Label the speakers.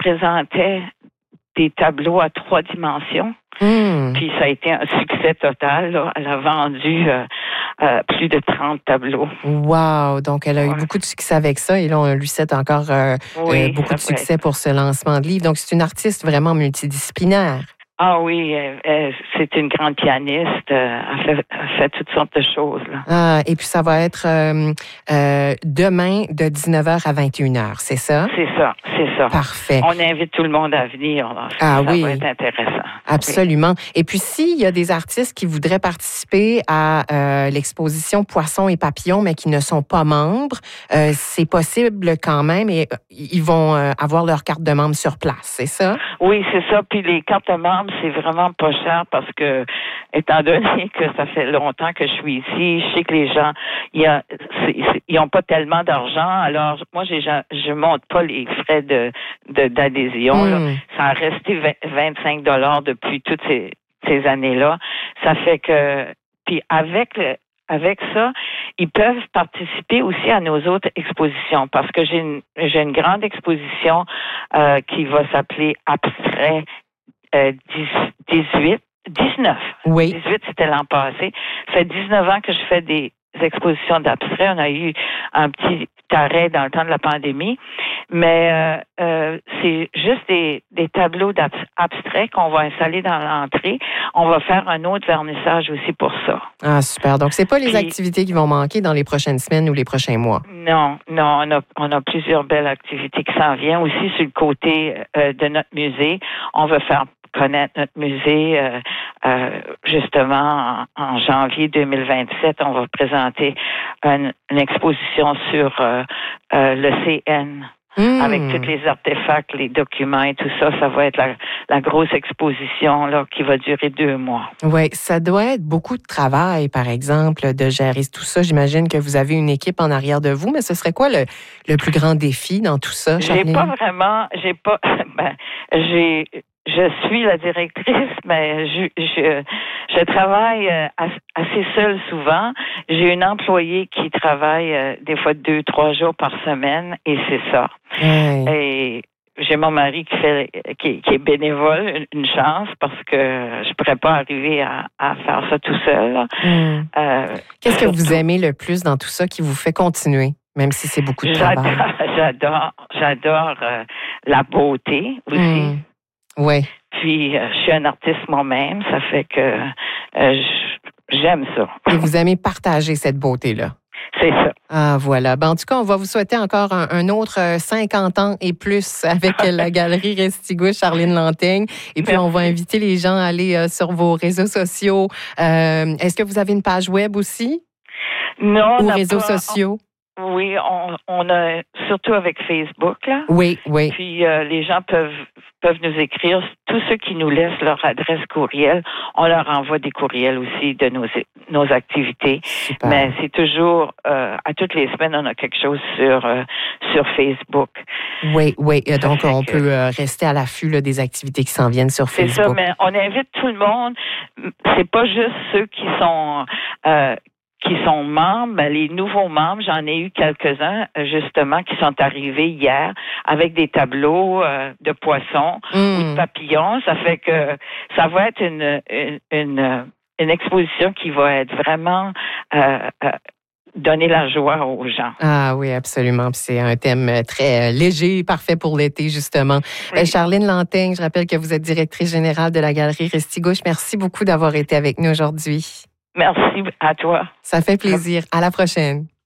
Speaker 1: présentait des tableaux à 3 dimensions. Puis ça a été un succès total, là. Elle a vendu plus de 30 tableaux.
Speaker 2: Wow! Donc, elle a eu beaucoup de succès avec ça. Et là, on lui souhaite encore beaucoup de succès pour ce lancement de livre. Donc, c'est une artiste vraiment multidisciplinaire.
Speaker 1: Ah oui, c'est une grande pianiste. Elle fait toutes sortes de choses, là.
Speaker 2: Ah, et puis ça va être demain de 19h à 21h, c'est ça?
Speaker 1: C'est ça.
Speaker 2: Parfait.
Speaker 1: On invite tout le monde à venir. Là. Ça va être intéressant.
Speaker 2: Absolument. Oui. Et puis, s'il y a des artistes qui voudraient participer à l'exposition Poissons et papillons, mais qui ne sont pas membres, c'est possible quand même et ils vont avoir leur carte de membre sur place, c'est ça?
Speaker 1: Oui, c'est ça. Puis les cartes de membres, c'est vraiment pas cher parce que, étant donné que ça fait longtemps que je suis ici, je sais que les gens, ils ont pas tellement d'argent. Alors, moi, je monte pas les frais d'adhésion. Là. Ça a resté 25 $ depuis toutes ces années-là. Ça fait que, puis avec ça, ils peuvent participer aussi à nos autres expositions parce que j'ai une grande exposition qui va s'appeler Abstrait 19.
Speaker 2: Oui.
Speaker 1: 18, c'était l'an passé. Ça fait 19 ans que je fais des expositions d'abstrait. On a eu un petit arrêt dans le temps de la pandémie, mais c'est juste des tableaux d'abstrait qu'on va installer dans l'entrée. On va faire un autre vernissage aussi pour ça.
Speaker 2: Ah, super. Donc, c'est pas les activités qui vont manquer dans les prochaines semaines ou les prochains mois.
Speaker 1: Non, on a plusieurs belles activités qui s'en viennent. Aussi, sur le côté de notre musée, on va faire connaître notre musée. Justement, en janvier 2027, on va présenter une exposition sur le CN. Avec tous les artefacts, les documents et tout ça, ça va être la grosse exposition là qui va durer 2 mois.
Speaker 2: Oui, ça doit être beaucoup de travail, par exemple, de gérer tout ça. J'imagine que vous avez une équipe en arrière de vous, mais ce serait quoi le plus grand défi dans tout ça, Charline?
Speaker 1: Je suis la directrice, mais je travaille assez seule souvent. J'ai une employée qui travaille des fois 2-3 jours par semaine et c'est ça.
Speaker 2: Oui.
Speaker 1: Et j'ai mon mari qui est bénévole, une chance, parce que je pourrais pas arriver à faire ça tout seul.
Speaker 2: Qu'est-ce que vous aimez le plus dans tout ça qui vous fait continuer, même si c'est beaucoup de travail?
Speaker 1: J'adore la beauté aussi.
Speaker 2: Oui.
Speaker 1: Puis, je suis un artiste moi-même, ça fait que j'aime ça.
Speaker 2: Et vous aimez partager cette beauté-là?
Speaker 1: C'est ça.
Speaker 2: Ah, voilà. Ben, en tout cas, on va vous souhaiter encore un autre 50 ans et plus avec la Galerie Restigouche, Charline Lanteigne. Et puis, on va inviter les gens à aller sur vos réseaux sociaux. Est-ce que vous avez une page web aussi?
Speaker 1: Non.
Speaker 2: Ou réseaux sociaux?
Speaker 1: Oui, on a surtout avec Facebook, là.
Speaker 2: Oui.
Speaker 1: Puis les gens peuvent nous écrire. Tous ceux qui nous laissent leur adresse courriel, on leur envoie des courriels aussi de nos activités.
Speaker 2: Super.
Speaker 1: Mais c'est toujours à toutes les semaines, on a quelque chose sur Facebook.
Speaker 2: Oui. Donc, on peut rester à l'affût là, des activités qui s'en viennent sur Facebook.
Speaker 1: C'est ça, mais on invite tout le monde. C'est pas juste ceux qui sont membres, les nouveaux membres, j'en ai eu quelques-uns, justement, qui sont arrivés hier avec des tableaux de poissons ou de papillons. Ça fait que ça va être une exposition qui va être vraiment donner la joie aux gens.
Speaker 2: Ah oui, absolument. Puis c'est un thème très léger, parfait pour l'été, justement. Oui. Charline Lanteigne, je rappelle que vous êtes directrice générale de la Galerie Restigouche. Merci beaucoup d'avoir été avec nous aujourd'hui.
Speaker 1: Merci à toi.
Speaker 2: Ça fait plaisir. À la prochaine.